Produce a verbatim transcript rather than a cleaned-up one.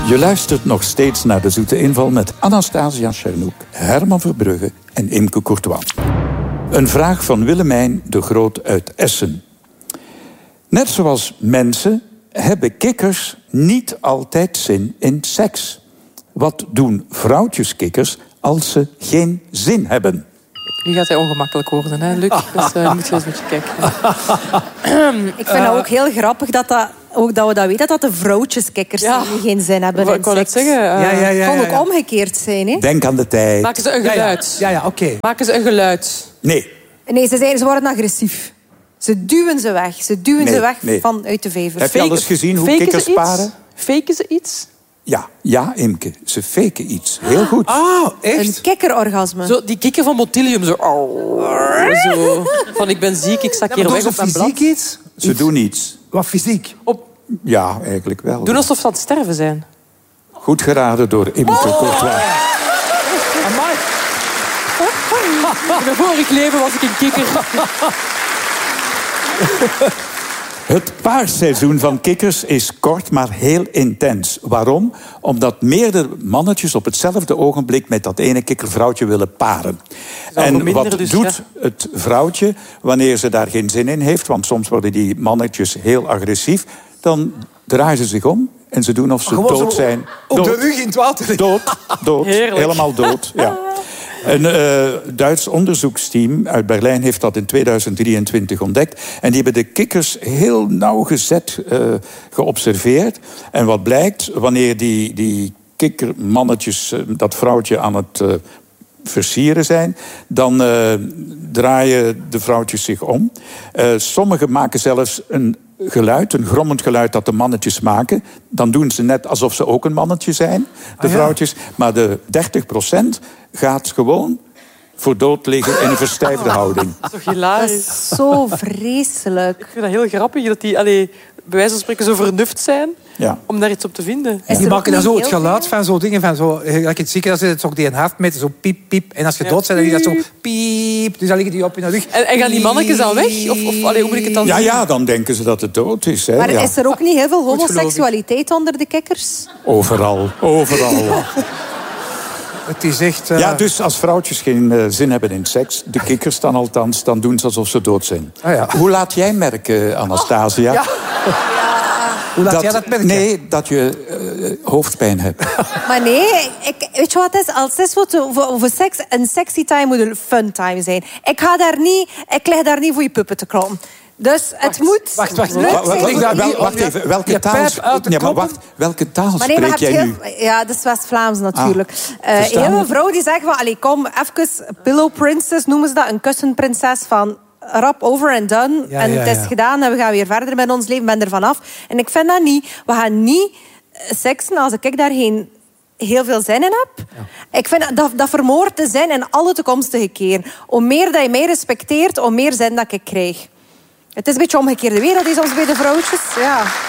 Je luistert nog steeds naar De Zoete Inval met Anastasia Schernoek, Herman Verbrugge en Imke Courtois. Een vraag van Willemijn de Groot uit Essen. Net zoals mensen hebben kikkers niet altijd zin in seks. Wat doen vrouwtjeskikkers als ze geen zin hebben? Nu gaat hij ongemakkelijk worden, hè, Luc? Dus uh, moet je eens een beetje kijken. Ik vind het ook heel grappig dat, dat, ook dat we dat weten, dat de vrouwtjeskikkers Ja. die geen zin hebben Wat in kon het seks. zeggen? Uh, Ja, ja, ja, Het ja, kon ja. ook omgekeerd zijn, hè? Denk aan de tijd. Maken ze een Ja, ja, geluid? ja, ja oké. Maken ze een geluid? Nee. Nee, ze, zijn, ze worden agressief. Ze duwen ze weg. Ze duwen Nee, ze weg nee. vanuit de vijver. Heb je al eens gezien hoe Faken kikkers ze iets? paren? Faken ze iets? Ja, ja, Imke. Ze faken iets. Heel goed. Oh, Een echt? kikkerorgasme. Zo, die kikker van Motilium. Zo, zo. Van ik ben ziek, ik zak Ja, hier maar weg doen op ze mijn blad. fysiek iets? Ze doen iets. Wat fysiek? Op, Ja, eigenlijk wel. doen alsof ze aan het sterven zijn. Goed geraden door Imke Courtois. Amai. In mijn vorig leven was ik een kikker. Het paarseizoen van kikkers is kort, maar heel intens. Waarom? Omdat meerdere mannetjes op hetzelfde ogenblik met dat ene kikkervrouwtje willen paren. En verminderen wat dus, doet het vrouwtje wanneer ze daar geen zin in heeft? Want soms worden die mannetjes heel agressief. Dan draaien ze zich om en ze doen of ze Gewoon dood zo zijn. Op Dood. de rug in het water. Dood, dood, Heerlijk. helemaal dood. Ja. Een uh, Duits onderzoeksteam uit Berlijn heeft dat in tweeduizend drieëntwintig ontdekt. En die hebben de kikkers heel nauwgezet uh, geobserveerd. En wat blijkt, wanneer die, die kikkermannetjes uh, dat vrouwtje aan het uh, versieren zijn, dan uh, draaien de vrouwtjes zich om. Uh, sommigen maken zelfs een geluid, een grommend geluid dat de mannetjes maken. Dan doen ze net alsof ze ook een mannetje zijn, de Ah, ja. vrouwtjes. Maar de dertig procent gaat gewoon voor dood liggen in een verstijfde houding. Dat is toch Dat hilarisch? is zo vreselijk. Ik vind dat heel grappig dat die, allee, bij wijze van spreken, zo vernuft zijn Ja. om daar iets op te vinden. Is Die er maken ook dan niet zo het heel geluid veel? van zo dingen van zo. Like in het ziekenhuis is het ook die een hartmeter, zo piep, piep. En als je Ja. dood bent, dan is dat zo piep. Dus dan liggen die op in de rug. En, en gaan die mannetjes dan weg? Of, of allee, hoe moet ik het dan Ja, zien? ja, dan denken ze dat het dood is. Hè? Maar Ja. is er ook niet heel veel geloof ik. homoseksualiteit onder de kikkers? Overal, overal. Het is echt... uh, Ja, dus als vrouwtjes geen uh, zin hebben in seks, de kikkers dan althans, dan doen ze alsof ze dood zijn. Ah, ja. Hoe laat jij merken, Anastasia? Ja. Hoe laat jij dat merken? Nee, dat je uh, hoofdpijn hebt. Maar nee, ik, weet je wat het is? Als het is voor, te- voor, voor seks, een sexy time moet een fun time zijn. Ik, ga daar niet, ik lig daar niet voor je puppen te kloppen. Dus het moet wacht, wacht. leuk Wa- wa- zijn. Lig daar wel- niet wacht op je- even, welke je taal, pijp uit te ja, maar kloppen? wacht, welke taal Maar nee, maar spreek je jij hebt nu? heel, ja, dat is West-Vlaams natuurlijk. Eh verstaan heel we? veel vrouwen die zeggen van, allee, kom, even pillow princess noemen ze dat, een kussenprinses van rap over en done. Ja, en ja, het is ja. gedaan en we gaan weer verder met ons leven, ben er vanaf. En ik vind dat niet. We gaan niet eh, seksen als ik daar geen heel veel zin in heb. Ik vind dat, dat vermoordt de zin in alle toekomstige keren. Hoe meer dat je mij respecteert, hoe meer zin dat ik krijg. Het is een beetje omgekeerde wereld die soms bij de vrouwtjes. Ja.